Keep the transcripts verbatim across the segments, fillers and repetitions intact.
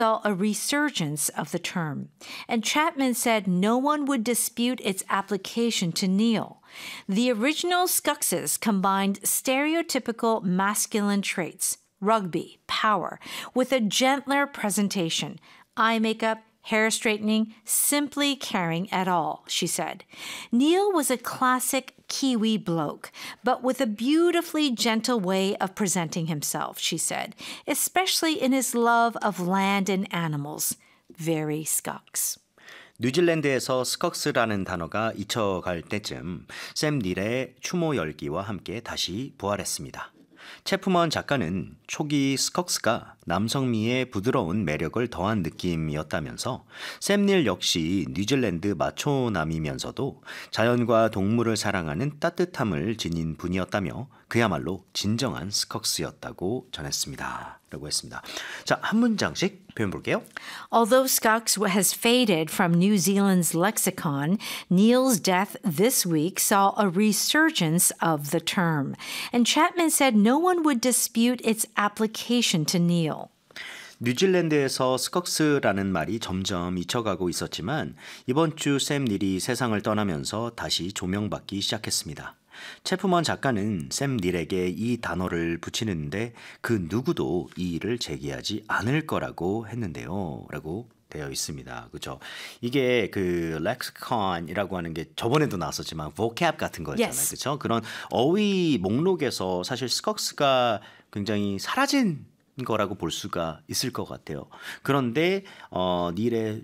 saw a resurgence of the term, and Chapman said no one would dispute its application to Neil. The original Skuxes combined stereotypical masculine traits, rugby, power, with a gentler presentation, eye makeup, hair straightening, simply caring at all, she said. Neil was a classic Kiwi bloke, but with a beautifully gentle way of presenting himself, she said, especially in his love of land and animals. Very Skux. 뉴질랜드에서 스컥스라는 단어가 잊혀갈 때쯤 샘 닐의 추모 열기와 함께 다시 부활했습니다. 체프먼 작가는 초기 스컥스가 남성미의 부드러운 매력을 더한 느낌이었다면서 샘 닐 역시 뉴질랜드 마초남이면서도 자연과 동물을 사랑하는 따뜻함을 지닌 분이었다며 그야말로 진정한 스컥스였다고 전했습니다. 라고 했습니다. 자, 한 문장씩 표현 볼게요. Although Skux has faded from New Zealand's lexicon, Neil's death this week saw a resurgence of the term. And Chapman said no one would dispute its application to Neil. 뉴질랜드에서 스컥스라는 말이 점점 잊혀가고 있었지만 이번 주 샘 닐이 세상을 떠나면서 다시 조명받기 시작했습니다. 체프먼 작가는 샘 닐에게 이 단어를 붙이는데 그 누구도 이 일을 제기하지 않을 거라고 했는데요. 라고 되어 있습니다. 그렇죠? 이게 그 lexicon이라고 하는 게 저번에도 나왔었지만 vocab 같은 거였잖아요. Yes. 그렇죠? 그런 어휘 목록에서 사실 스컥스가 굉장히 사라진 거라고 볼 수가 있을 것 같아요. 그런데 어, 닐의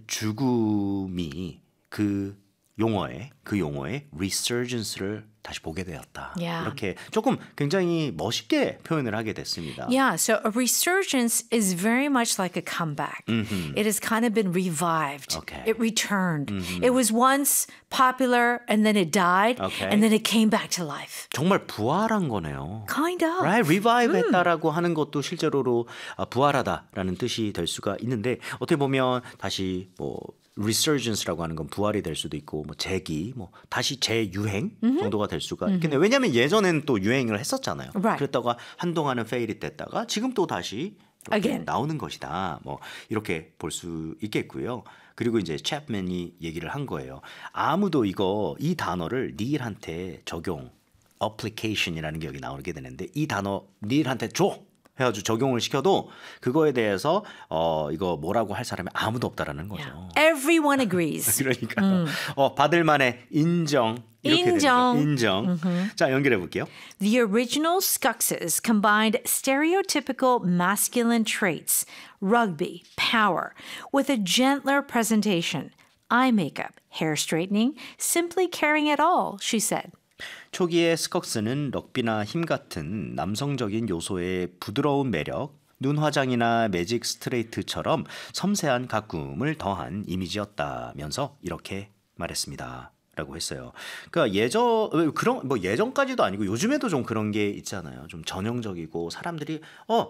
죽음이 그 용어에 그 용어의 resurgence를 다시 보게 되었다. Yeah. 이렇게 조금 굉장히 멋있게 표현을 하게 됐습니다. Yeah, so a resurgence is very much like a comeback. Mm-hmm. It has kind of been revived. Okay. It returned. Mm-hmm. It was once popular and then it died Okay. and then it came back to life. 정말 부활한 거네요. Kind of. Right? revive 했다라고 하는 것도 실제로로 부활하다라는 뜻이 될 수가 있는데 어떻게 보면 다시 뭐 resurgence라고 하는 건 부활이 될 수도 있고 뭐 재기, 뭐 다시 재유행 mm-hmm. 정도가 될 수가 있겠네요. 왜냐하면 예전에는 또 유행을 했었잖아요. Right. 그랬다가 한동안은 페일이 됐다가 지금 또 다시 이렇게 Again. 나오는 것이다. 뭐 이렇게 볼 수 있겠고요. 그리고 이제 챕맨이 얘기를 한 거예요. 아무도 이거 이 단어를 닐한테 적용, application이라는 게 여기 나오게 되는데 이 단어 닐한테 줘. 해가지고 적용을 시켜도 그거에 대해서 어 이거 뭐라고 할 사람이 아무도 없다라는 거죠. Yeah. Everyone agrees. 그러니까 음. 어 받을 만의 인정 이렇게 인정. 되는 인정. Mm-hmm. 자 연결해 볼게요. The original Skuxes combined stereotypical masculine traits, rugby, power, with a gentler presentation, eye makeup, hair straightening, simply caring at all, she said. 초기의 스컥스는 럭비나 힘 같은 남성적인 요소의 부드러운 매력, 눈 화장이나 매직 스트레이트처럼 섬세한 가꿈을 더한 이미지였다면서 이렇게 말했습니다. 라고 했어요. 그러니까 예전 그런 뭐 예전까지도 아니고 요즘에도 좀 그런 게 있잖아요. 좀 전형적이고 사람들이 어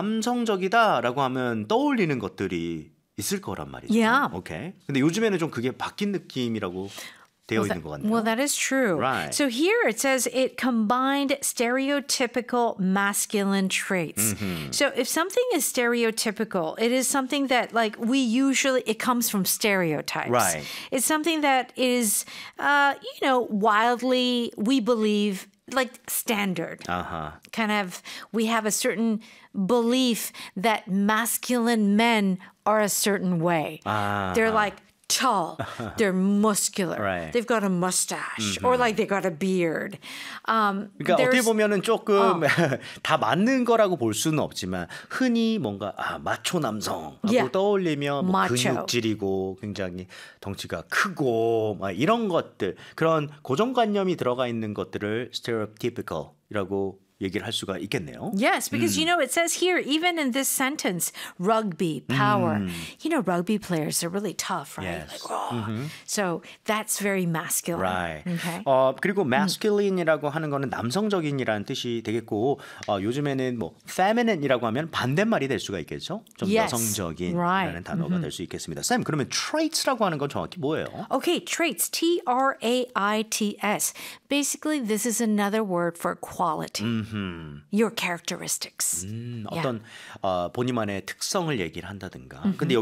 남성적이다라고 하면 떠올리는 것들이 있을 거란 말이죠. Yeah. 오케이. 근데 요즘에는 좀 그게 바뀐 느낌이라고 되어 Well, 있는 that, 것 같네요. well, that is true. Right. So here it says it combined stereotypical masculine traits. Mm-hmm. So if something is stereotypical, it is something that like we usually, it comes from stereotypes. Right. It's something that is, uh, you know, wildly, we believe, like standard. Uh-huh. Kind of, we have a certain belief that masculine men are a certain way. Uh-huh. They're like, tall, they're muscular, Right. they've got a mustache, mm-hmm. or like they got a beard. Um, 그러니까 어떻게 보면은 조금 어. 다 맞는 거라고 볼 수는 없지만 흔히 뭔가 아 마초 남성하고 Yeah. 떠올리면 뭐 Macho. 근육질이고 굉장히 덩치가 크고 막 이런 것들 그런 고정관념이 들어가 있는 것들을 stereotypical이라고 얘기를 할 수가 있겠네요. Yes, because, you know, it says here, even in this sentence, rugby, power. You know, rugby players are really tough, right? Yes. Like, oh. So that's very masculine. Right. Okay. 어 그리고 masculine이라고 하는 거는 남성적인이라는 뜻이 되겠고 어, 요즘에는 뭐 feminine이라고 하면 반대말이 될 수가 있겠죠. 좀 Yes. 여성적인이라는 Right. 단어가 될 수 있겠습니다. 쌤, 그러면 traits라고 하는 건 정확히 뭐예요? Okay, traits, T R A I T S. Basically, this is another word for quality. Mm-hmm. Your characteristics. 음, Yeah. 어떤 어, 본인만의 특성을 얘기를 한다든가. 근데